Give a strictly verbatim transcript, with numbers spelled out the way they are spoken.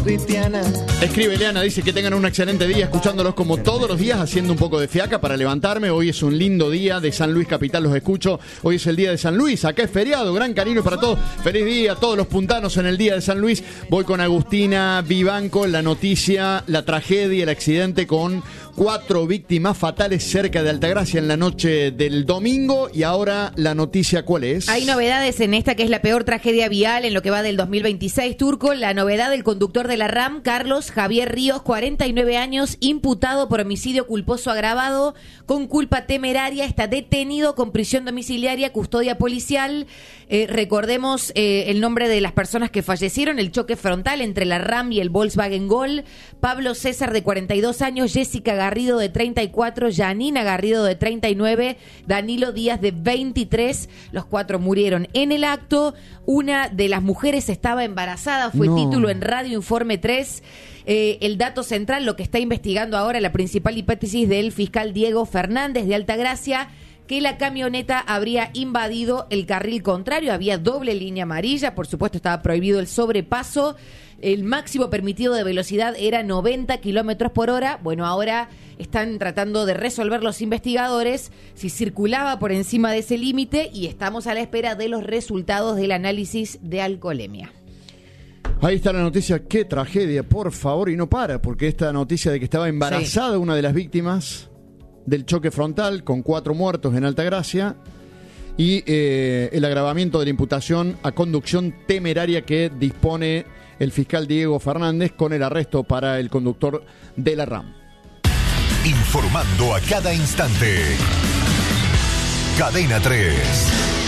cristiana. Escribe Leana, dice que tengan un excelente día escuchándolos como todos los días, haciendo un poco de fiaca para levantarme. Hoy es un lindo día de San Luis Capital, los escucho. Hoy es el día de San Luis, acá es feriado, gran cariño para todos. Feliz día a todos los puntanos en el día de San Luis. Voy con Agustina Vivanco, la noticia, la tragedia, el accidente con cuatro víctimas fatales cerca de Altagracia en la noche del domingo. Y ahora la noticia, ¿cuál es? Hay novedades en esta que es la peor tragedia vial en lo que va del dos mil veintiséis, Turco. La novedad del conductor de la RAM, Carlos Javier Ríos, cuarenta y nueve años, imputado por homicidio culposo agravado con culpa temeraria, está detenido con prisión domiciliaria, custodia policial. Eh, recordemos eh, el nombre de las personas que fallecieron, el choque frontal entre la RAM y el Volkswagen Gol. Pablo César, de cuarenta y dos años, Jessica Garrido, de treinta y cuatro, Janina Garrido, de treinta y nueve, Danilo Díaz, de veintitrés. Los cuatro murieron en el acto. Una de las mujeres estaba embarazada, fue No. título en Radio Informe tres. Eh, el dato central, lo que está investigando ahora la principal hipótesis del fiscal Diego Fernández de Altagracia, que la camioneta habría invadido el carril contrario, había doble línea amarilla, por supuesto estaba prohibido el sobrepaso, el máximo permitido de velocidad era noventa kilómetros por hora. Bueno, ahora están tratando de resolver los investigadores si circulaba por encima de ese límite y estamos a la espera de los resultados del análisis de alcoholemia. Ahí está la noticia, qué tragedia, por favor, y no para, porque esta noticia de que estaba embarazada Sí. una de las víctimas del choque frontal con cuatro muertos en Altagracia y eh, el agravamiento de la imputación a conducción temeraria que dispone el fiscal Diego Fernández con el arresto para el conductor de la RAM. Informando a cada instante. Cadena tres.